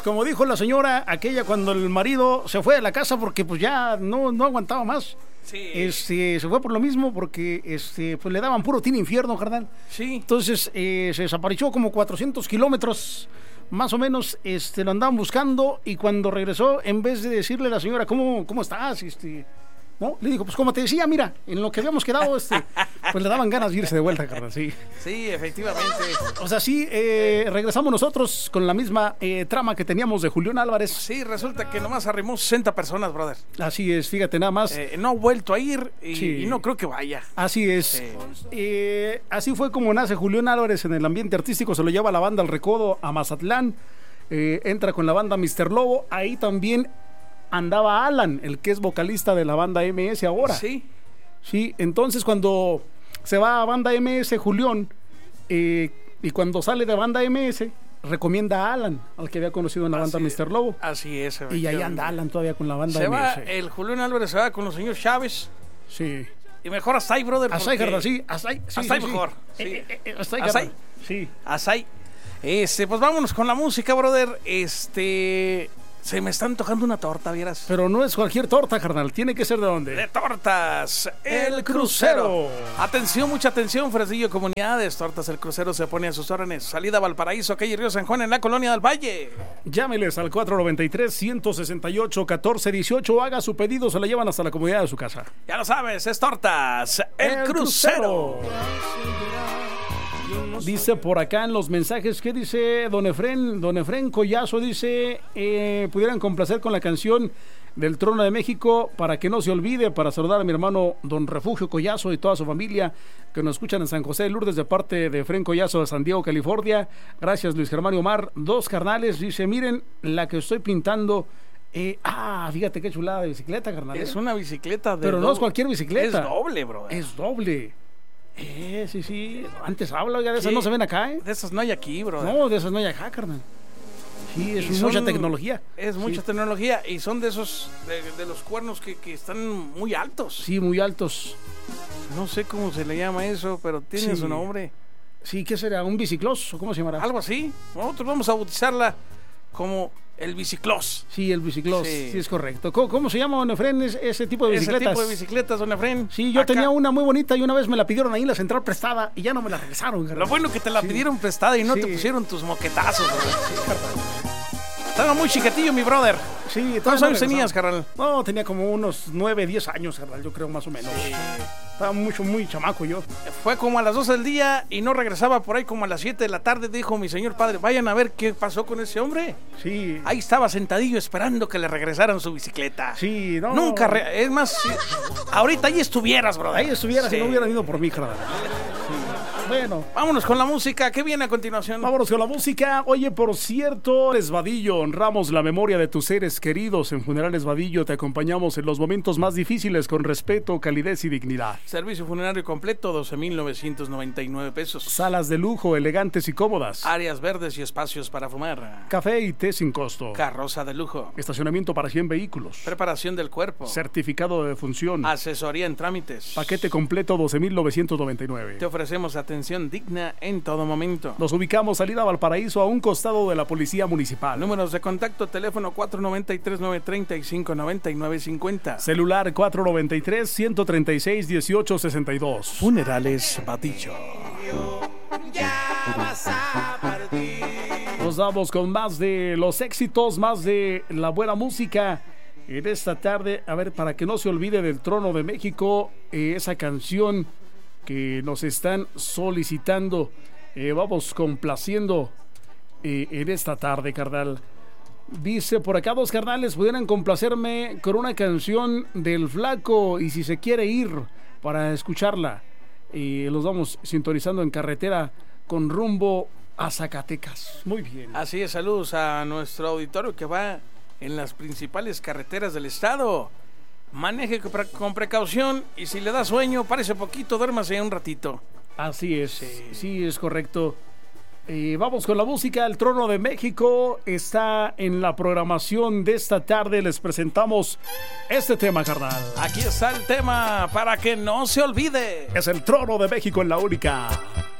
como dijo la señora aquella cuando el marido se fue de la casa porque pues ya no aguantaba más. Sí. Se fue por lo mismo porque pues le daban puro tino infierno, carnal. Sí. Entonces se desapareció como 400 kilómetros más o menos, lo andaban buscando, y cuando regresó, en vez de decirle a la señora ¿cómo estás? ¿No? Le dijo, pues como te decía, mira, en lo que habíamos quedado, pues le daban ganas de irse de vuelta, carnal, sí. Sí, efectivamente. O sea, sí, regresamos nosotros con la misma trama que teníamos de Julián Álvarez. Sí, resulta que nomás arrimó 60 personas, brother. Así es, fíjate nada más. No ha vuelto a ir Sí. y no creo que vaya. Así es. Sí. Así fue como nace Julián Álvarez en el ambiente artístico. Se lo lleva la banda al Recodo a Mazatlán. Entra con la banda Mr. Lobo. Ahí también andaba Alan, el que es vocalista de la banda MS ahora. Sí. Sí, entonces cuando se va a banda MS Julián, y cuando sale de banda MS, recomienda a Alan, al que había conocido en la banda Mr. Lobo. Así es. Y ahí anda Alan todavía con la banda Se MS. va, el Julián Álvarez se va con los señores Chávez. Sí. Y mejor hasta ahí, brother. Hasta ahí, porque- carnal, sí. Hasta ahí, sí, Hasta ahí sí, mejor. sí. Sí. Hasta ahí, Hasta carnal. Sí. Hasta ahí. Pues vámonos con la música, brother. Se me está antojando una torta, vieras. Pero no es cualquier torta, carnal. Tiene que ser de dónde. De tortas, El El Crucero. Crucero. Atención, mucha atención, Fresnillo Comunidades. Tortas El Crucero se pone a sus órdenes. Salida a Valparaíso, calle Río San Juan, en la Colonia del Valle. Llámeles al 493-168-1418. Haga su pedido, se la llevan hasta la comodidad de su casa. Ya lo sabes, es Tortas El Crucero. Dice por acá en los mensajes, ¿qué dice Don Efrén? Don Efrén Collazo dice, pudieran complacer con la canción del Trono de México para que no se olvide, para saludar a mi hermano Don Refugio Collazo y toda su familia que nos escuchan en San José de Lourdes de parte de Efrén Collazo de San Diego, California. Gracias, Luis Germán Omar. Dos carnales, dice, miren la que estoy pintando. Fíjate qué chulada de bicicleta, carnal. Es una bicicleta de Pero no doble. es cualquier bicicleta. Es doble, bro. Es doble. Sí. Antes habla, oiga, de esas no se ven acá, ¿eh? De esas no hay aquí, bro. No, de esas no hay acá, carnal. Sí, es mucha tecnología. Es mucha Sí. tecnología y son de esos, de los cuernos que están muy altos. Sí, muy altos. No sé cómo se le llama eso, pero tiene Sí. su nombre. Sí, ¿qué será? ¿Un biciclós? ¿O cómo se llamará? Algo así. Nosotros vamos a bautizarla como el biciclós. Sí, el biciclós. Sí. Sí, es correcto. ¿Cómo se llama, don Efrén, ese tipo de Ese bicicletas? tipo de bicicletas, don Efrén. Sí, yo Acá. tenía una muy bonita y una vez me la pidieron ahí en la central prestada y ya no me la regresaron, carnal. Lo bueno que te la pidieron prestada y no Sí. te pusieron tus moquetazos, bro. Estaba muy chiquitillo, mi brother. Sí, ¿Cuántos años regresaron. tenías, carnal? No, tenía como unos 9, 10 años, carnal, yo creo más o menos. Estaba muy chamaco yo. Fue como a las 12 del día y no regresaba por ahí como a las 7 de la tarde. Dijo mi señor padre, vayan a ver qué pasó con ese hombre. Sí. Ahí estaba sentadillo esperando que le regresaran su bicicleta. Sí, no. Nunca, es más, sí, ahorita ahí estuvieras, brother. Ahí estuviera Sí. si no hubieran ido por mí, carnal. Sí. Bueno. Vámonos con la música. ¿Qué viene a continuación? Vámonos con la música. Oye, por cierto, Vadillo, honramos la memoria de tus seres queridos. En Funerales Vadillo te acompañamos en los momentos más difíciles con respeto, calidez y dignidad. Servicio funerario completo, 12,999 pesos. Salas de lujo, elegantes y cómodas. Áreas verdes y espacios para fumar. Café y té sin costo. Carroza de lujo. Estacionamiento para 100 vehículos. Preparación del cuerpo. Certificado de defunción. Asesoría en trámites. Paquete completo 12,999. Te ofrecemos atención digna en todo momento. Nos ubicamos salida Valparaíso a un costado de la Policía Municipal. Números de contacto, teléfono 493-935-9950. Celular 493-136-1862. Funerales Vadillo. Nos damos con más de los éxitos, más de la buena música en esta tarde. A ver, para que no se olvide del Trono de México, esa canción que nos están solicitando, vamos complaciendo en esta tarde, carnal. Dice por acá, dos carnales pudieran complacerme con una canción del Flaco y si se quiere ir para escucharla. Los vamos sintonizando en carretera con rumbo a Zacatecas. Muy bien. Así es, saludos a nuestro auditorio que va en las principales carreteras del estado. Maneje con precaución y si le da sueño, párese poquito, duérmase un ratito. Así es, sí es correcto. Vamos con la música. El Trono de México está en la programación de esta tarde. Les presentamos este tema, carnal. Aquí está el tema para que no se olvide. Es el Trono de México en la única.